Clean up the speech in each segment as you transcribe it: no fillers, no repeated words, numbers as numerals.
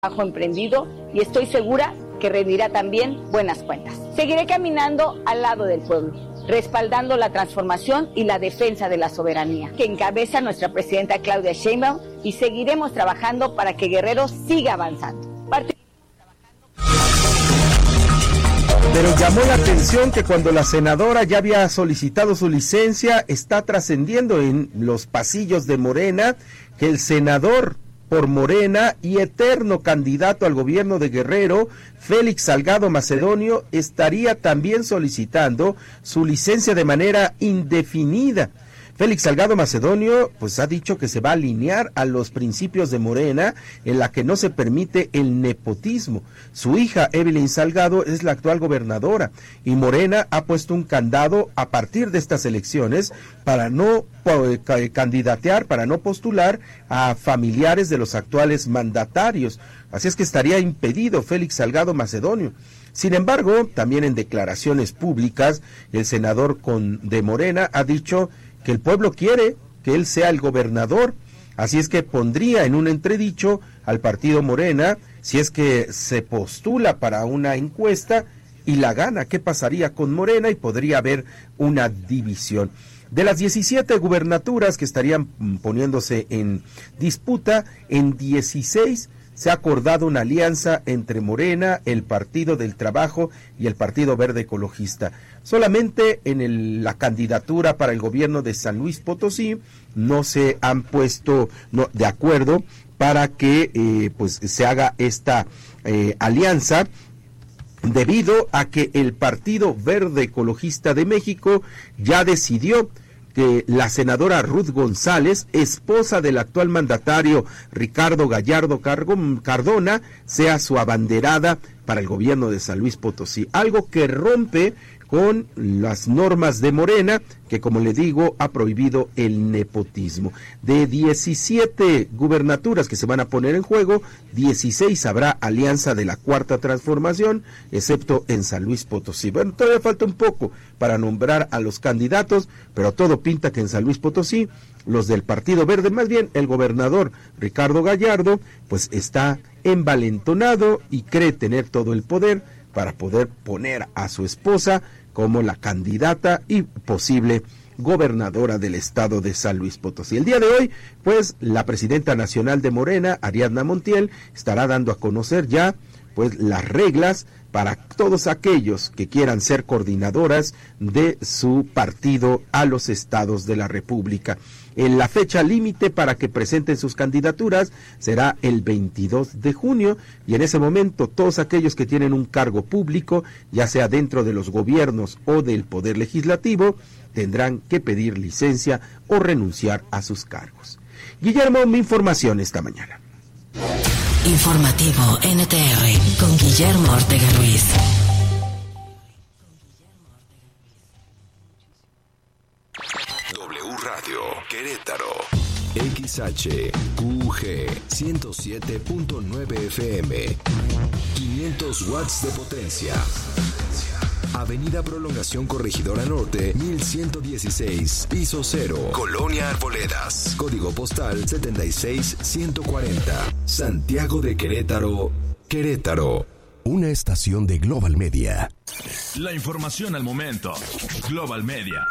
trabajo emprendido y estoy segura que rendirá también buenas cuentas. Seguiré caminando al lado del pueblo, respaldando la transformación y la defensa de la soberanía que encabeza nuestra presidenta Claudia Sheinbaum, y seguiremos trabajando para que Guerrero siga avanzando. Pero llamó la atención que cuando la senadora ya había solicitado su licencia, está trascendiendo en los pasillos de Morena que el senador por Morena y eterno candidato al gobierno de Guerrero, Félix Salgado Macedonio, estaría también solicitando su licencia de manera indefinida. Félix Salgado Macedonio pues ha dicho que se va a alinear a los principios de Morena, en la que no se permite el nepotismo. Su hija Evelyn Salgado es la actual gobernadora y Morena ha puesto un candado a partir de estas elecciones para no candidatear, para no postular a familiares de los actuales mandatarios. Así es que estaría impedido Félix Salgado Macedonio. Sin embargo, también en declaraciones públicas, el senador de Morena ha dicho que el pueblo quiere que él sea el gobernador, así es que pondría en un entredicho al partido Morena si es que se postula para una encuesta y la gana. ¿Qué pasaría con Morena? Y podría haber una división. De las 17 gubernaturas que estarían poniéndose en disputa, en 16 se ha acordado una alianza entre Morena, el Partido del Trabajo y el Partido Verde Ecologista. Solamente en la candidatura para el gobierno de San Luis Potosí no se han puesto de acuerdo para que pues se haga esta alianza, debido a que el Partido Verde Ecologista de México ya decidió que la senadora Ruth González, esposa del actual mandatario Ricardo Gallardo Cardona, sea su abanderada para el gobierno de San Luis Potosí, algo que rompe con las normas de Morena, que como le digo, ha prohibido el nepotismo. De 17 gubernaturas que se van a poner en juego, 16 habrá alianza de la Cuarta Transformación, excepto en San Luis Potosí. Bueno, todavía falta un poco para nombrar a los candidatos, pero todo pinta que en San Luis Potosí, los del Partido Verde, más bien el gobernador Ricardo Gallardo, pues está envalentonado y cree tener todo el poder para poder poner a su esposa como la candidata y posible gobernadora del estado de San Luis Potosí. El día de hoy, pues, la presidenta nacional de Morena, Ariadna Montiel, estará dando a conocer ya, pues, las reglas para todos aquellos que quieran ser coordinadoras de su partido a los estados de la República. En la fecha límite para que presenten sus candidaturas será el 22 de junio y en ese momento todos aquellos que tienen un cargo público, ya sea dentro de los gobiernos o del Poder Legislativo, tendrán que pedir licencia o renunciar a sus cargos. Guillermo, mi información esta mañana. Informativo NTR con Guillermo Ortega Ruiz. W Radio Querétaro. XHQG 107.9 FM. 500 watts de potencia. Avenida Prolongación Corregidora Norte, 1116, piso 0, Colonia Arboledas, código postal 76140, Santiago de Querétaro, Querétaro. Una estación de Global Media. La información al momento. Global Media.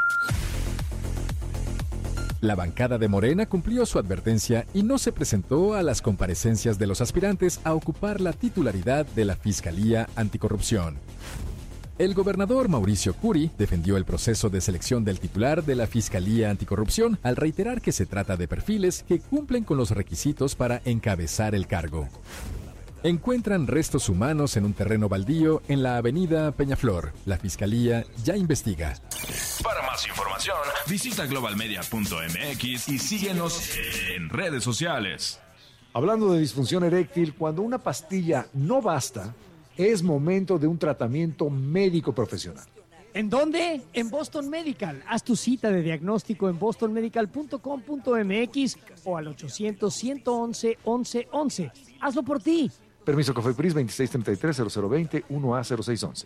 La bancada de Morena cumplió su advertencia y no se presentó a las comparecencias de los aspirantes a ocupar la titularidad de la Fiscalía Anticorrupción. El gobernador Mauricio Curi defendió el proceso de selección del titular de la Fiscalía Anticorrupción al reiterar que se trata de perfiles que cumplen con los requisitos para encabezar el cargo. Encuentran restos humanos en un terreno baldío en la avenida Peñaflor. La Fiscalía ya investiga. Para más información, visita globalmedia.mx y síguenos en redes sociales. Hablando de disfunción eréctil, cuando una pastilla no basta, es momento de un tratamiento médico profesional. ¿En dónde? En Boston Medical. Haz tu cita de diagnóstico en bostonmedical.com.mx o al 800-111-1111. Hazlo por ti. Permiso COFEPRIS 2633-0020 1A0611.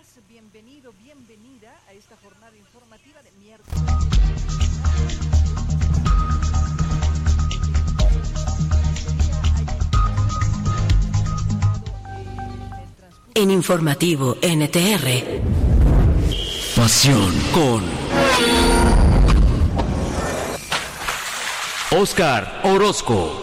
días, bienvenido, bienvenida a esta jornada informativa de miércoles. En Informativo NTR. Pasión con Oscar Orozco.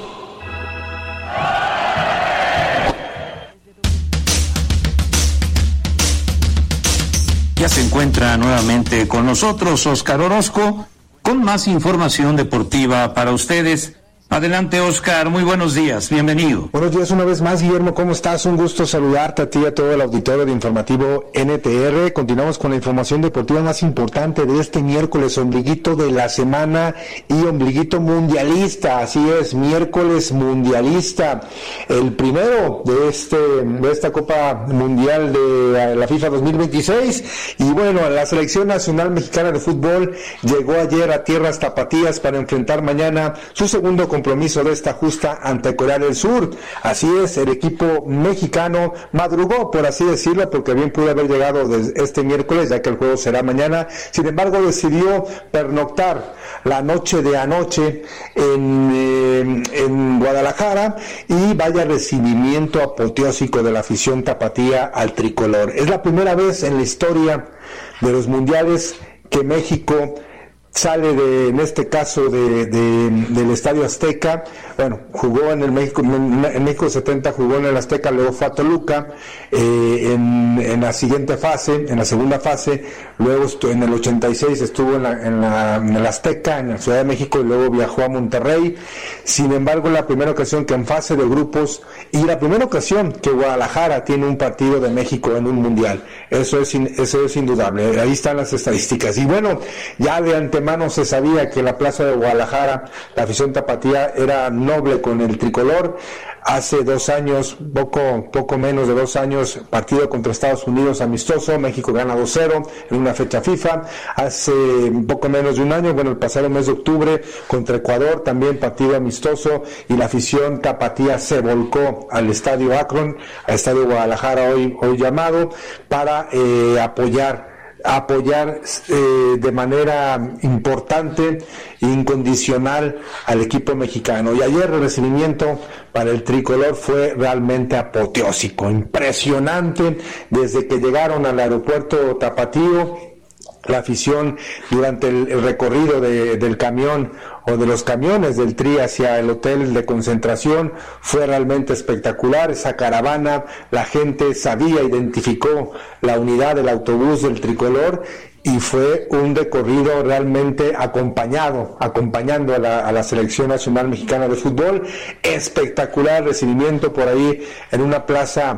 Ya se encuentra nuevamente con nosotros Oscar Orozco con más información deportiva para ustedes. Adelante, Oscar, muy buenos días, bienvenido. Buenos días una vez más, Guillermo, ¿cómo estás? Un gusto saludarte a ti y a todo el auditorio de Informativo NTR. Continuamos con la información deportiva más importante de este miércoles, ombliguito de la semana y ombliguito mundialista, así es, miércoles mundialista, el primero de esta Copa Mundial de la FIFA 2026, y bueno, la Selección Nacional Mexicana de Fútbol llegó ayer a tierras tapatías para enfrentar mañana su segundo compromiso de esta justa ante Corea del Sur. Así es, el equipo mexicano madrugó, por así decirlo, porque bien pudo haber llegado este miércoles, ya que el juego será mañana. Sin embargo, decidió pernoctar la noche de anoche en Guadalajara, y vaya recibimiento apoteósico de la afición tapatía al tricolor. Es la primera vez en la historia de los mundiales que México sale en este caso del Estadio Azteca. Bueno, jugó en México 70, jugó en el Azteca, luego fue a Toluca en la siguiente fase, en la segunda fase, luego en el 86 estuvo en el Azteca, en la Ciudad de México, y luego viajó a Monterrey. Sin embargo, la primera ocasión que en fase de grupos, y la primera ocasión que Guadalajara tiene un partido de México en un mundial. Eso es indudable, ahí están las estadísticas. Y bueno, ya de antemano se sabía que la plaza de Guadalajara, la afición tapatía era noble con el tricolor. Hace 2 años, poco menos de 2 años, partido contra Estados Unidos amistoso, México gana 2-0 en una fecha FIFA. Hace poco menos de un año, el pasado mes de octubre, contra Ecuador, también partido amistoso, y la afición tapatía se volcó al Estadio Akron, al Estadio Guadalajara hoy llamado, para apoyar de manera importante e incondicional al equipo mexicano. Y ayer el recibimiento para el tricolor fue realmente apoteósico, impresionante. Desde que llegaron al aeropuerto tapatío, la afición durante el recorrido del camión o de los camiones del Tri hacia el hotel de concentración fue realmente espectacular. Esa caravana, la gente identificó la unidad del autobús del tricolor, y fue un recorrido realmente acompañando a la Selección Nacional Mexicana de Fútbol. Espectacular recibimiento por ahí en una plaza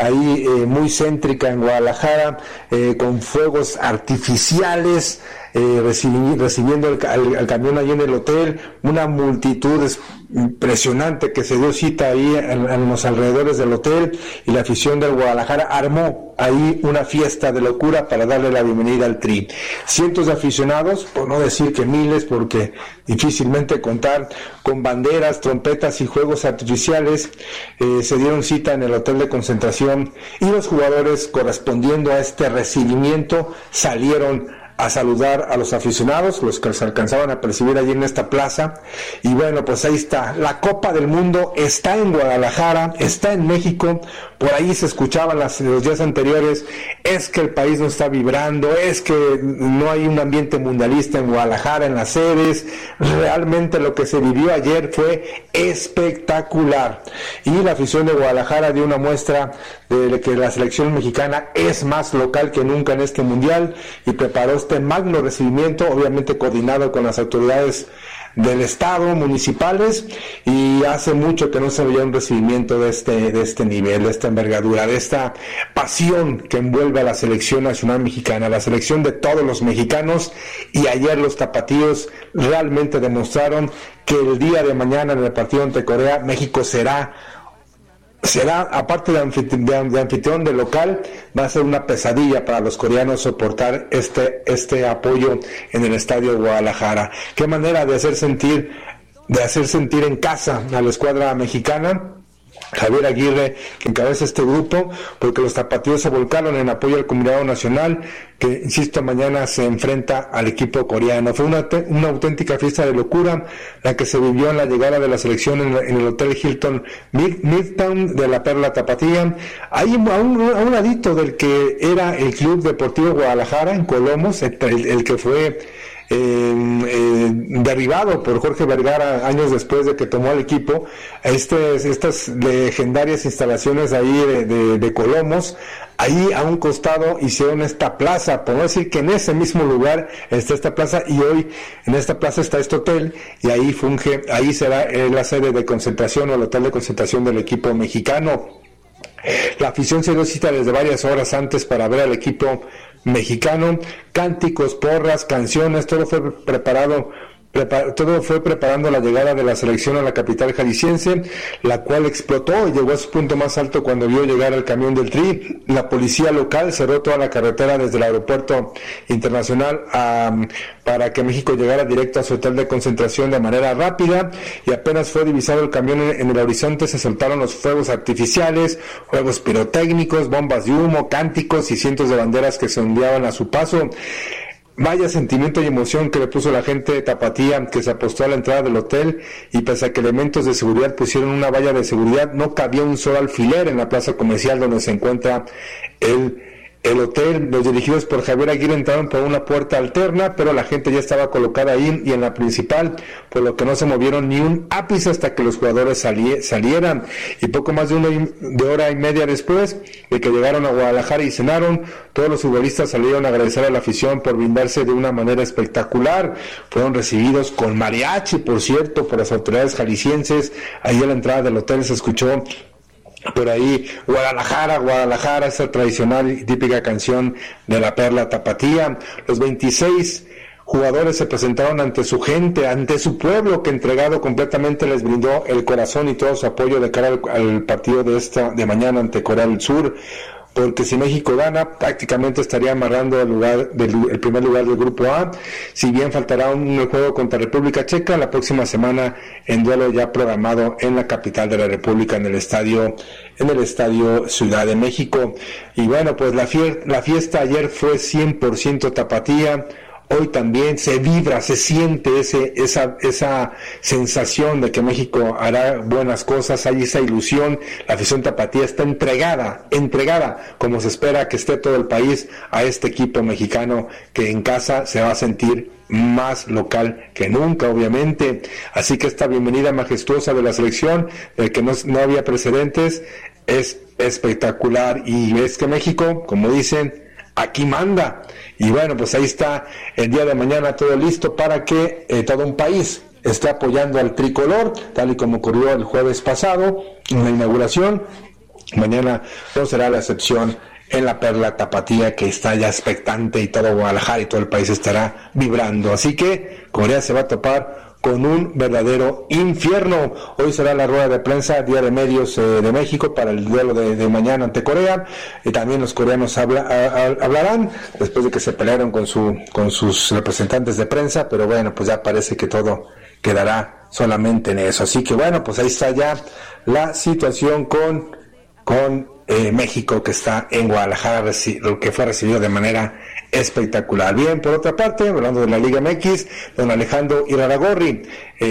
muy céntrica en Guadalajara, con fuegos artificiales, recibiendo el camión ahí en el hotel, una multitud impresionante que se dio cita ahí en los alrededores del hotel, y la afición del Guadalajara armó ahí una fiesta de locura para darle la bienvenida al Tri. Cientos de aficionados, por no decir que miles, porque difícilmente contar, con banderas, trompetas y juegos artificiales, se dieron cita en el hotel de concentración, y los jugadores, correspondiendo a este recibimiento, salieron a saludar a los aficionados, los que se alcanzaban a percibir allí en esta plaza. Y bueno, pues ahí está, la Copa del Mundo está en Guadalajara, está en México. Por ahí se escuchaban los días anteriores, es que el país no está vibrando, es que no hay un ambiente mundialista en Guadalajara, en las sedes. Realmente lo que se vivió ayer fue espectacular, y la afición de Guadalajara dio una muestra de que la selección mexicana es más local que nunca en este mundial, y preparó este magno recibimiento, obviamente coordinado con las autoridades del estado, municipales, y hace mucho que no se veía un recibimiento de este nivel, de esta envergadura, de esta pasión que envuelve a la Selección Nacional Mexicana, la selección de todos los mexicanos. Y ayer los tapatíos realmente demostraron que el día de mañana, en el partido ante Corea, México será, aparte de anfitrión de local, va a ser una pesadilla para los coreanos soportar este apoyo en el Estadio Guadalajara. Qué manera de hacer sentir en casa a la escuadra mexicana. Javier Aguirre, que encabeza este grupo, porque los tapatíos se volcaron en apoyo al combinado nacional, que, insisto, mañana se enfrenta al equipo coreano. Fue una auténtica fiesta de locura la que se vivió en la llegada de la selección en el Hotel Hilton Midtown de la Perla Tapatía, ahí a un ladito del que era el Club Deportivo Guadalajara, en Colomos, el que fue derribado por Jorge Vergara años después de que tomó el equipo. Estas legendarias instalaciones ahí de Colomos, ahí a un costado hicieron esta plaza, por no decir que en ese mismo lugar está esta plaza, y hoy en esta plaza está este hotel, y ahí será la sede de concentración o el hotel de concentración del equipo mexicano. La afición se dio cita desde varias horas antes para ver al equipo mexicano, cánticos, porras, canciones, todo fue preparando la llegada de la selección a la capital jalisciense, la cual explotó y llegó a su punto más alto cuando vio llegar el camión del Tri. La policía local cerró toda la carretera desde el aeropuerto internacional para que México llegara directo a su hotel de concentración de manera rápida, y apenas fue divisado el camión en el horizonte se soltaron los fuegos artificiales, juegos pirotécnicos, bombas de humo, cánticos y cientos de banderas que se ondeaban a su paso. Vaya sentimiento y emoción que le puso la gente de Tapatía, que se apostó a la entrada del hotel, y pese a que elementos de seguridad pusieron una valla de seguridad, no cabía un solo alfiler en la plaza comercial donde se encuentra el hotel. Los dirigidos por Javier Aguirre entraron por una puerta alterna, pero la gente ya estaba colocada ahí y en la principal, por lo que no se movieron ni un ápice hasta que los jugadores salieran. Y poco más de hora y media después de que llegaron a Guadalajara y cenaron, todos los futbolistas salieron a agradecer a la afición por brindarse de una manera espectacular. Fueron recibidos con mariachi, por cierto, por las autoridades jaliscienses. Ahí a la entrada del hotel se escuchó por ahí Guadalajara, esa tradicional y típica canción de la Perla Tapatía. Los 26 jugadores se presentaron ante su gente, ante su pueblo, que entregado completamente les brindó el corazón y todo su apoyo de cara al partido de mañana ante Corea del Sur, porque si México gana, prácticamente estaría amarrando el primer lugar del grupo A, si bien faltará un juego contra República Checa la próxima semana en duelo ya programado en la capital de la República, en el estadio Ciudad de México. Y bueno, pues la fiesta ayer fue 100% tapatía. Hoy también se vibra, se siente esa sensación de que México hará buenas cosas, hay esa ilusión. La afición tapatía está entregada, como se espera que esté todo el país, a este equipo mexicano, que en casa se va a sentir más local que nunca, obviamente. Así que esta bienvenida majestuosa de la selección, de que no había precedentes, es espectacular. Y es que México, como dicen, aquí manda. Y bueno, pues ahí está el día de mañana todo listo para que todo un país esté apoyando al tricolor, tal y como ocurrió el jueves pasado en la inauguración. Mañana no será la excepción en la Perla Tapatía, que está ya expectante, y todo Guadalajara y todo el país estará vibrando. Así que Corea se va a topar con un verdadero infierno. Hoy será la rueda de prensa, Día de Medios de México, para el duelo de mañana ante Corea, y también los coreanos hablarán después de que se pelearon con sus representantes de prensa, pero bueno, pues ya parece que todo quedará solamente en eso. Así que bueno, pues ahí está ya la situación con México, que está en Guadalajara, que fue recibido de manera espectacular. Bien, por otra parte, hablando de la Liga MX, don Alejandro Iraragorri,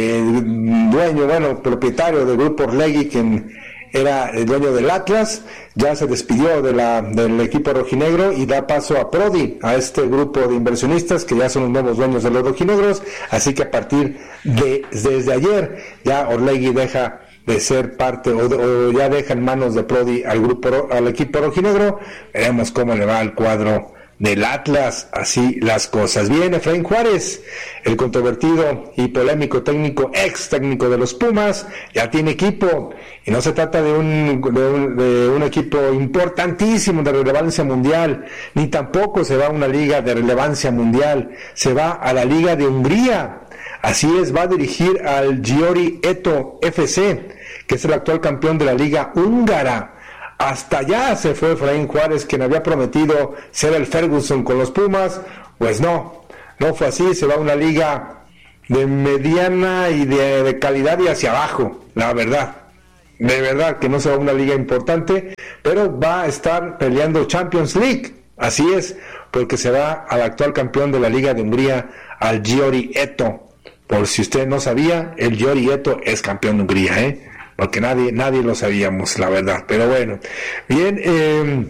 propietario del grupo Orlegui, quien era el dueño del Atlas, ya se despidió del equipo rojinegro y da paso a Prodi, a este grupo de inversionistas que ya son los nuevos dueños de los rojinegros. Así que a partir desde ayer ya Orlegui deja de ser parte, o ya deja en manos de Prodi al equipo rojinegro. Veremos cómo le va al cuadro del Atlas, así las cosas. Bien, Efraín Juárez, el controvertido y polémico ex técnico de los Pumas, ya tiene equipo, y no se trata de un equipo importantísimo de relevancia mundial, ni tampoco se va a una liga de relevancia mundial, se va a la Liga de Hungría. Así es, va a dirigir al Győri Eto FC, que es el actual campeón de la Liga húngara. Hasta allá se fue Efraín Juárez, quien había prometido ser el Ferguson con los Pumas. Pues no fue así. Se va a una liga de mediana y de calidad y hacia abajo, la verdad. de verdad que no será una liga importante, pero va a estar peleando Champions League. Así es, porque se va al actual campeón de la Liga de Hungría, al Győri Eto. Por si usted no sabía, el Győri Eto es campeón de Hungría, porque nadie lo sabíamos, la verdad. Pero bueno, bien,